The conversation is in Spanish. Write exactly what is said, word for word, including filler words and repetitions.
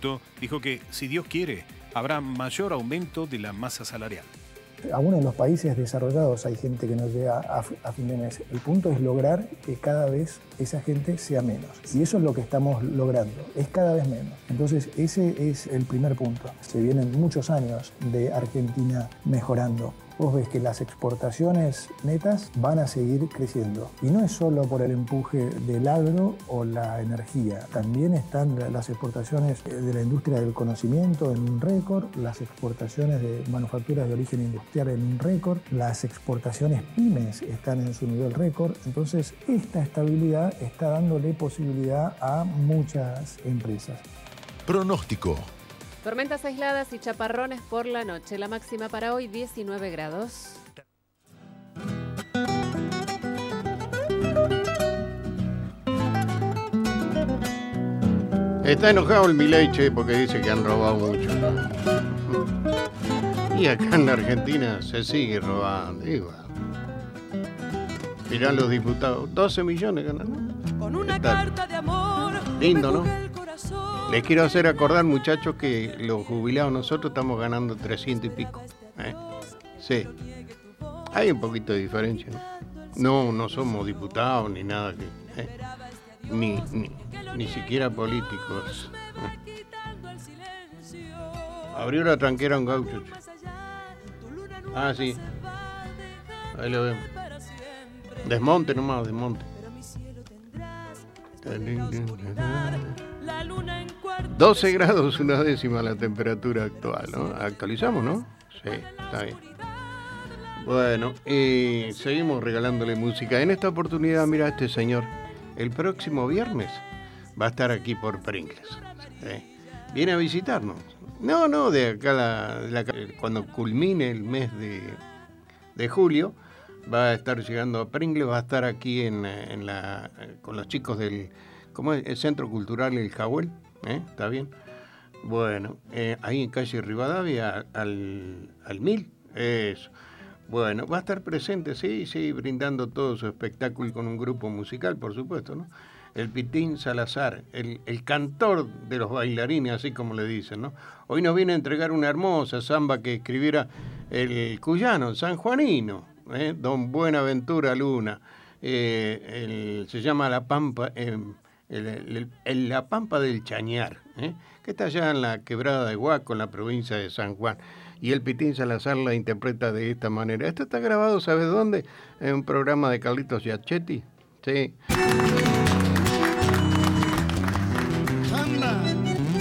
minuto, dijo que, si Dios quiere, habrá mayor aumento de la masa salarial. Aún en los países desarrollados hay gente que no llega a, a fin de mes. El punto es lograr que cada vez esa gente sea menos. Y eso es lo que estamos logrando, es cada vez menos. Entonces ese es el primer punto. Se vienen muchos años de Argentina mejorando. Vos ves que las exportaciones netas van a seguir creciendo. Y no es solo por el empuje del agro o la energía. También están las exportaciones de la industria del conocimiento en un récord, las exportaciones de manufacturas de origen industrial en un récord, las exportaciones pymes están en su nivel récord. Entonces, esta estabilidad está dándole posibilidad a muchas empresas. Pronóstico. Tormentas aisladas y chaparrones por la noche. La máxima para hoy, diecinueve grados. Está enojado el Milei, che, porque dice que han robado mucho. Y acá en la Argentina se sigue robando. Igual. Mirá los diputados, doce millones ganan. Con una carta de amor. Lindo, ¿no? Les quiero hacer acordar, muchachos, que los jubilados nosotros estamos ganando trescientos y pico. ¿eh? Sí. Hay un poquito de diferencia, ¿no? No, no somos diputados ni nada que... ¿eh? Ni, ni, ni siquiera políticos. ¿eh? Abrió la tranquera un gaucho. Ah, sí. Ahí lo vemos. Desmonte nomás, desmonte. doce grados una décima la temperatura actual, ¿no? Actualizamos, ¿no? Sí, está bien. Bueno, y seguimos regalándole música. En esta oportunidad, mira, este señor, el próximo viernes va a estar aquí por Pringles. ¿eh? Viene a visitarnos. No, no, de acá, la, la, cuando culmine el mes de, de julio, va a estar llegando a Pringles, va a estar aquí en, en la, con los chicos del ¿cómo es? El Centro Cultural El Jahuel. ¿Eh? ¿Está bien? Bueno, eh, ahí en calle Rivadavia, al, al mil, eso. Bueno, va a estar presente, sí, sí, brindando todo su espectáculo y con un grupo musical, por supuesto, ¿no? El Pitín Salazar, el, el cantor de los bailarines, así como le dicen, ¿no? Hoy nos viene a entregar una hermosa samba que escribiera el cuyano, sanjuanino, ¿eh? Don Buenaventura Luna. Eh, el, se llama La Pampa... Eh, El, el, el, la Pampa del Chañar, ¿eh? que está allá en la quebrada de Huaco, en la provincia de San Juan. Y el Pitín Salazar la interpreta de esta manera. Esto está grabado, ¿sabes dónde? En un programa de Carlitos Giachetti. Sí.